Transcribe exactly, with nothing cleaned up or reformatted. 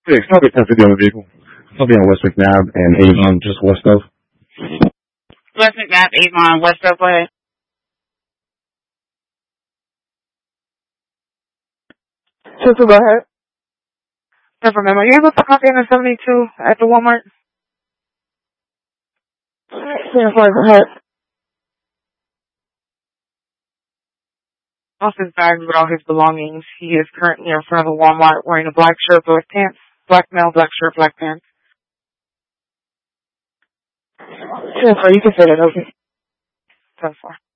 Six, I'll be tested on the vehicle. I'll be on West McNabb and Avon, just west of. West McNabb, Avon, west of, go ahead. Sister, go ahead. Never remember. You able to copy in the seventy-two at the Walmart? ten four, go ahead. Off his bag with all his belongings. He is currently in front of a Walmart wearing a black shirt, black pants. Black male, black shirt, black pants. ten four, you can say that, okay. ten four.